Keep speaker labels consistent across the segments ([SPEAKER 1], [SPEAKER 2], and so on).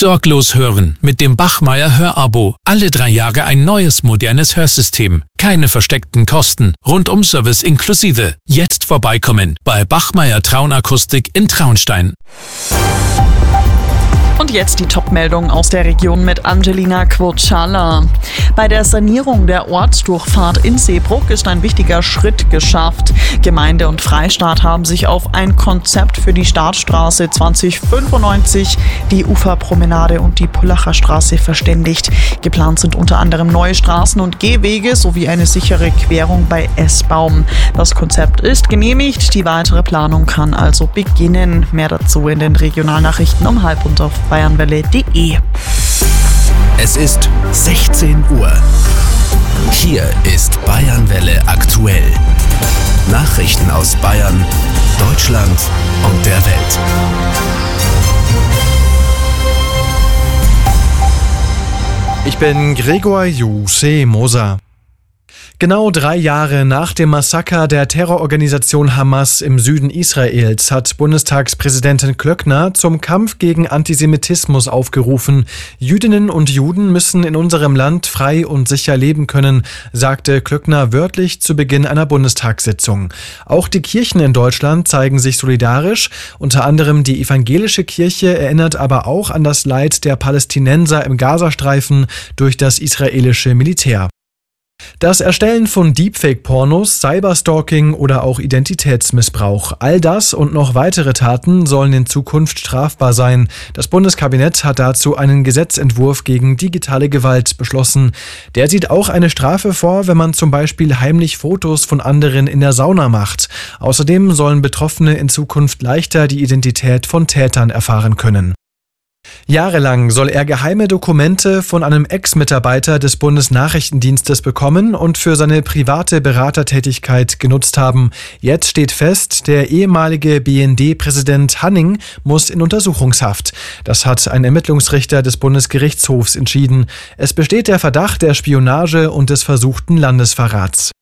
[SPEAKER 1] Sorglos hören mit dem Bachmeier Hörabo. Alle 3 Jahre ein neues, modernes Hörsystem. Keine versteckten Kosten. Rundum-Service inklusive. Jetzt vorbeikommen bei Bachmeier Traunakustik in Traunstein.
[SPEAKER 2] Und jetzt die Top-Meldung aus der Region mit Angelina Quocciala. Bei der Sanierung der Ortsdurchfahrt in Seebrugg ist ein wichtiger Schritt geschafft. Gemeinde und Freistaat haben sich auf ein Konzept für die Startstraße 2095, die Uferpromenade und die Pullacher Straße verständigt. Geplant sind unter anderem neue Straßen und Gehwege sowie eine sichere Querung bei Essbaum. Das Konzept ist genehmigt, die weitere Planung kann also beginnen. Mehr dazu in den Regionalnachrichten um 12:30 auf bayernwelle.de.
[SPEAKER 3] Es ist 16 Uhr. Hier ist Bayernwelle aktuell. Nachrichten aus Bayern, Deutschland und der Welt.
[SPEAKER 4] Ich bin Gregor Moser. Genau 3 Jahre nach dem Massaker der Terrororganisation Hamas im Süden Israels hat Bundestagspräsidentin Klöckner zum Kampf gegen Antisemitismus aufgerufen. Jüdinnen und Juden müssen in unserem Land frei und sicher leben können, sagte Klöckner wörtlich zu Beginn einer Bundestagssitzung. Auch die Kirchen in Deutschland zeigen sich solidarisch. Unter anderem die evangelische Kirche erinnert aber auch an das Leid der Palästinenser im Gazastreifen durch das israelische Militär. Das Erstellen von Deepfake-Pornos, Cyberstalking oder auch Identitätsmissbrauch, all das und noch weitere Taten sollen in Zukunft strafbar sein. Das Bundeskabinett hat dazu einen Gesetzentwurf gegen digitale Gewalt beschlossen. Der sieht auch eine Strafe vor, wenn man zum Beispiel heimlich Fotos von anderen in der Sauna macht. Außerdem sollen Betroffene in Zukunft leichter die Identität von Tätern erfahren können. Jahrelang soll er geheime Dokumente von einem Ex-Mitarbeiter des Bundesnachrichtendienstes bekommen und für seine private Beratertätigkeit genutzt haben. Jetzt steht fest, der ehemalige BND-Präsident Hanning muss in Untersuchungshaft. Das hat ein Ermittlungsrichter des Bundesgerichtshofs entschieden. Es besteht der Verdacht der Spionage und des versuchten Landesverrats.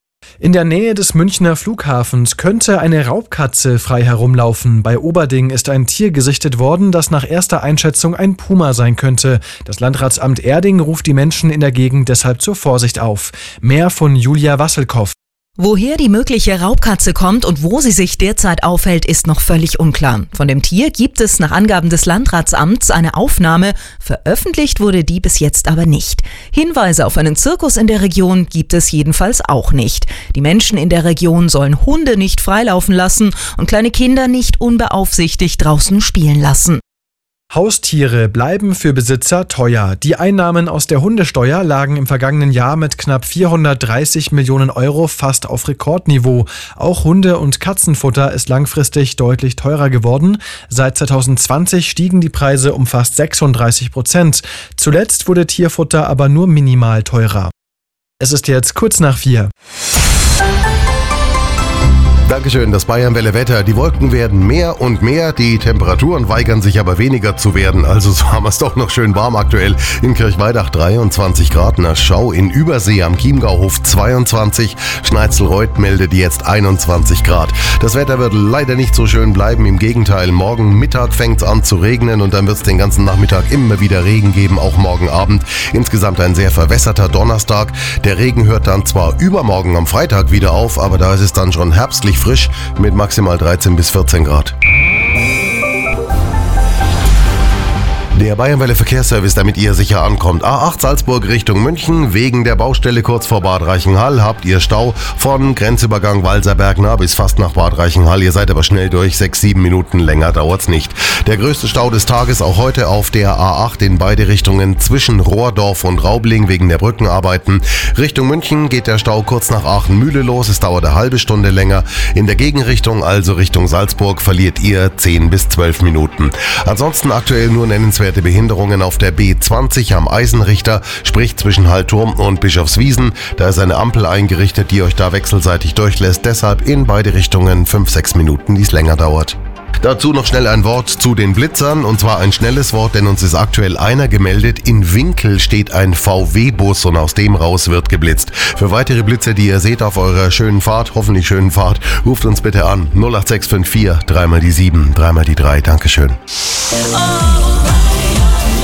[SPEAKER 4] In der Nähe des Münchner Flughafens könnte eine Raubkatze frei herumlaufen. Bei Oberding ist ein Tier gesichtet worden, das nach erster Einschätzung ein Puma sein könnte. Das Landratsamt Erding ruft die Menschen in der Gegend deshalb zur Vorsicht auf. Mehr von Julia Wasselkow.
[SPEAKER 5] Woher die mögliche Raubkatze kommt und wo sie sich derzeit aufhält, ist noch völlig unklar. Von dem Tier gibt es nach Angaben des Landratsamts eine Aufnahme. Veröffentlicht wurde die bis jetzt aber nicht. Hinweise auf einen Zirkus in der Region gibt es jedenfalls auch nicht. Die Menschen in der Region sollen Hunde nicht freilaufen lassen und kleine Kinder nicht unbeaufsichtigt draußen spielen lassen.
[SPEAKER 4] Haustiere bleiben für Besitzer teuer. Die Einnahmen aus der Hundesteuer lagen im vergangenen Jahr mit knapp 430 Millionen Euro fast auf Rekordniveau. Auch Hunde- und Katzenfutter ist langfristig deutlich teurer geworden. Seit 2020 stiegen die Preise um fast 36%. Zuletzt wurde Tierfutter aber nur minimal teurer. Es ist jetzt kurz nach 4.
[SPEAKER 6] Dankeschön, das Bayernwelle-Wetter. Die Wolken werden mehr und mehr, die Temperaturen weigern sich aber weniger zu werden. Also so haben wir es doch noch schön warm aktuell. In Kirchweidach 23 Grad, nach Schau in Übersee am Chiemgauhof 22. Schneizelreuth meldet jetzt 21 Grad. Das Wetter wird leider nicht so schön bleiben. Im Gegenteil, morgen Mittag fängt es an zu regnen und dann wird es den ganzen Nachmittag immer wieder Regen geben, auch morgen Abend. Insgesamt ein sehr verwässerter Donnerstag. Der Regen hört dann zwar übermorgen am Freitag wieder auf, aber da ist es dann schon herbstlich frisch mit maximal 13 bis 14 Grad. Der Bayernwelle Verkehrsservice, damit ihr sicher ankommt. A8 Salzburg Richtung München. Wegen der Baustelle kurz vor Bad Reichenhall habt ihr Stau von Grenzübergang Walserberg bis fast nach Bad Reichenhall. Ihr seid aber schnell durch. 6-7 Minuten länger dauert's nicht. Der größte Stau des Tages auch heute auf der A8 in beide Richtungen zwischen Rohrdorf und Raubling wegen der Brückenarbeiten. Richtung München geht der Stau kurz nach Aachen-Mühle los. Es dauert eine halbe Stunde länger. In der Gegenrichtung, also Richtung Salzburg, verliert ihr 10 bis 12 Minuten. Ansonsten aktuell nur nennenswerte Behinderungen auf der B20 am Eisenrichter, sprich zwischen Hallturm und Bischofswiesen. Da ist eine Ampel eingerichtet, die euch da wechselseitig durchlässt. Deshalb in beide Richtungen 5-6 Minuten, die es länger dauert. Dazu noch schnell ein Wort zu den Blitzern, und zwar ein schnelles Wort, denn uns ist aktuell einer gemeldet. In Winkel steht ein VW-Bus und aus dem raus wird geblitzt. Für weitere Blitze, die ihr seht auf eurer schönen Fahrt, hoffentlich schönen Fahrt, ruft uns bitte an 08654 3 mal die 7, 3 mal die 3. Dankeschön.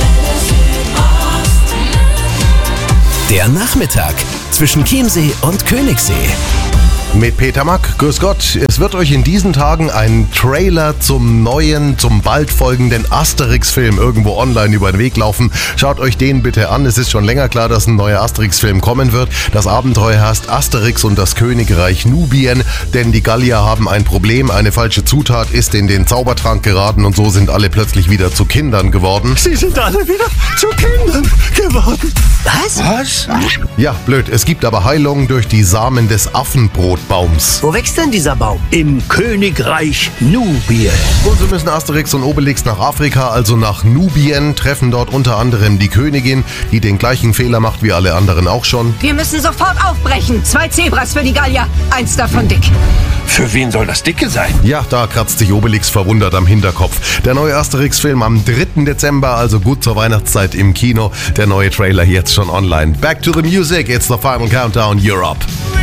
[SPEAKER 3] Der Nachmittag zwischen Chiemsee und Königssee.
[SPEAKER 6] Mit Peter Mack, grüß Gott. Es wird euch in diesen Tagen ein Trailer zum bald folgenden Asterix-Film irgendwo online über den Weg laufen. Schaut euch den bitte an. Es ist schon länger klar, dass ein neuer Asterix-Film kommen wird. Das Abenteuer heißt Asterix und das Königreich Nubien, denn die Gallier haben ein Problem. Eine falsche Zutat ist in den Zaubertrank geraten und so sind alle plötzlich wieder zu Kindern geworden.
[SPEAKER 7] Sie sind alle wieder zu Kindern geworden.
[SPEAKER 8] Was?
[SPEAKER 6] Ja, blöd. Es gibt aber Heilung durch die Samen des Affenbrotbaums.
[SPEAKER 8] Wo wächst denn dieser Baum?
[SPEAKER 7] Im Königreich Nubien.
[SPEAKER 6] Und so müssen Asterix und Obelix nach Afrika, also nach Nubien, treffen dort unter anderem die Königin, die den gleichen Fehler macht wie alle anderen auch schon.
[SPEAKER 9] Wir müssen sofort aufbrechen. 2 Zebras für die Gallier, 1 davon dick.
[SPEAKER 7] Für wen soll das Dicke sein?
[SPEAKER 6] Ja, da kratzt sich Obelix verwundert am Hinterkopf. Der neue Asterix-Film am 3. Dezember, also gut zur Weihnachtszeit im Kino. Der neue Trailer jetzt schon online. Back to the music, it's the final countdown Europe.